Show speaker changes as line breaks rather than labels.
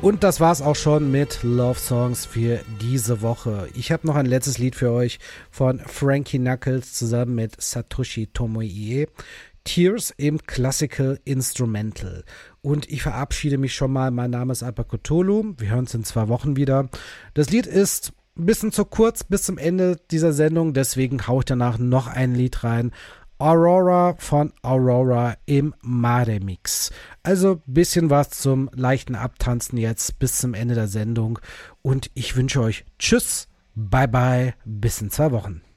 Und das war's auch schon mit Love Songs für diese Woche. Ich habe noch ein letztes Lied für euch von Frankie Knuckles zusammen mit Satoshi Tomoe. Tears im Classical Instrumental. Und ich verabschiede mich schon mal. Mein Name ist Alper Cthulhu. Wir hören uns in 2 Wochen wieder. Das Lied ist ein bisschen zu kurz bis zum Ende dieser Sendung. Deswegen haue ich danach noch ein Lied rein. Aurora von Aurora im Mare-Mix. Also ein bisschen was zum leichten Abtanzen jetzt bis zum Ende der Sendung. Und ich wünsche euch Tschüss, bye bye, bis in 2 Wochen.